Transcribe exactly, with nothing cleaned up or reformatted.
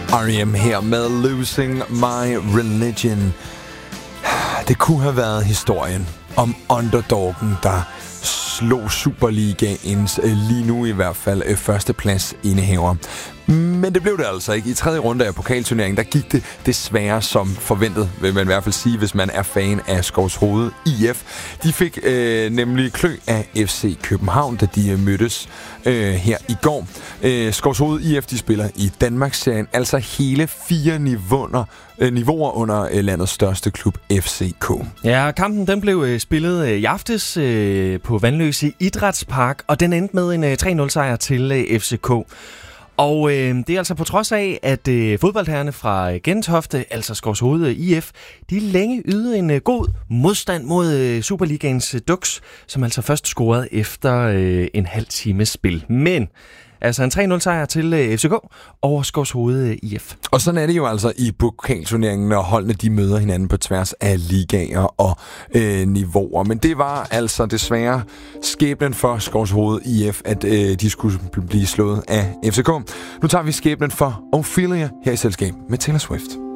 R E M her med Losing My Religion. Det kunne have været historien om underdoggen, der slog Superligaens, lige nu i hvert fald, førsteplads indehaver. Men det blev det altså ikke. I tredje runde af pokalturneringen, der gik det desværre som forventet, vil man i hvert fald sige, hvis man er fan af Skovshoved I F. De fik øh, nemlig klø af F C København, da de øh, mødtes øh, her i går. Øh, Skovshoved I F, de spiller i Danmarksserien, altså hele fire niveauer, øh, niveauer under øh, landets største klub, F C K. Ja, kampen den blev øh, spillet øh, i aftes øh, på Vandløse Idrætspark, og den endte med en øh, tre nul sejr til øh, F C K. Og øh, det er altså på trods af, at øh, fodboldherrerne fra øh, Gentofte, altså Skovshoved I F, de længe ydede en øh, god modstand mod øh, Superligaens øh, Ducks, som altså først scorede efter øh, en halv times spil. Men altså en tre nul sejr til øh, F C K over Skovshoved øh, I F. Og sådan er det jo altså i pokalturneringen, når holdene de møder hinanden på tværs af ligaer og øh, niveauer. Men det var altså desværre skæbnen for Skovshoved I F, at øh, de skulle blive slået af F C K. Nu tager vi skæbnen for Ophelia her i selskab med Taylor Swift.